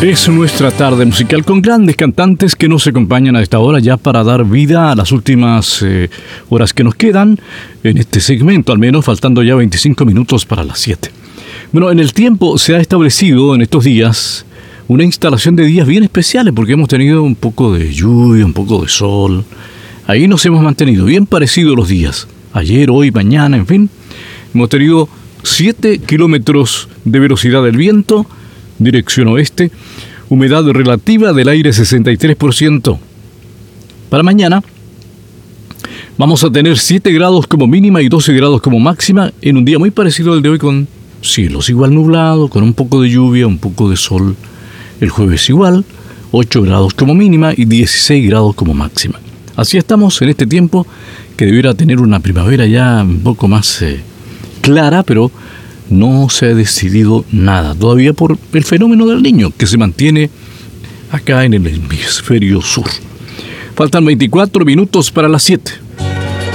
Es nuestra tarde musical con grandes cantantes que nos acompañan a esta hora ya para dar vida a las últimas horas que nos quedan en este segmento, al menos faltando ya 25 minutos para las 7. Bueno, en el tiempo se ha establecido en estos días una instalación de días bien especiales porque hemos tenido un poco de lluvia, un poco de sol. Ahí nos hemos mantenido bien parecidos los días. Ayer, hoy, mañana, en fin. Hemos tenido 7 kilómetros de velocidad del viento, dirección oeste, humedad relativa del aire 63%. Para mañana vamos a tener 7 grados como mínima y 12 grados como máxima en un día muy parecido al de hoy, con cielos igual nublados, con un poco de lluvia, un poco de sol. El jueves igual, 8 grados como mínima y 16 grados como máxima. Así estamos en este tiempo que debiera tener una primavera ya un poco más clara, pero no se ha decidido nada todavía por el fenómeno del Niño, que se mantiene acá en el hemisferio sur. Faltan 24 minutos para las 7.